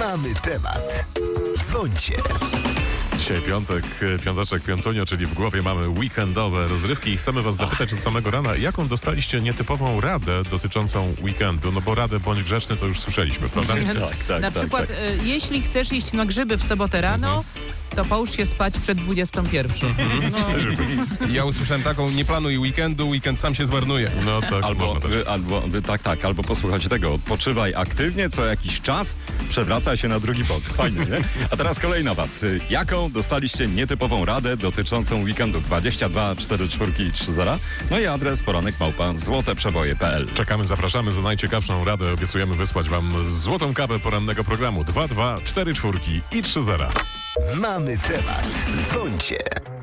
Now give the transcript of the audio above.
Mamy temat. Dzwońcie. Dzisiaj piąteczek, piątunio, czyli w głowie mamy weekendowe rozrywki i chcemy was zapytać od samego rana, jaką dostaliście nietypową radę dotyczącą weekendu? No bo radę bądź grzeczny to już słyszeliśmy, prawda? Na przykład, jeśli chcesz iść na grzyby w sobotę rano, to połóż się spać przed 21. Ja usłyszałem taką, nie planuj weekendu, weekend sam się zmarnuje. No tak, Albo posłuchajcie tego, odpoczywaj aktywnie, co jakiś czas przewraca się na drugi bok. Fajnie, nie? A teraz kolej na was. Jaką dostaliście nietypową radę dotyczącą weekendu? 22 44 30. No i adres poranek@złoteprzeboje.pl. Czekamy, zapraszamy za najciekawszą radę. Obiecujemy wysłać wam złotą kawę porannego programu 22 44 i 30. Mamy temat. Dzwońcie.